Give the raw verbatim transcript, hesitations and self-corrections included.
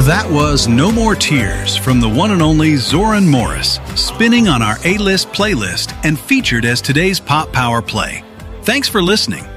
That was No More Tears from the one and only Zoran Morris, spinning on our A-List playlist and featured as today's Pop Power Play. Thanks for listening.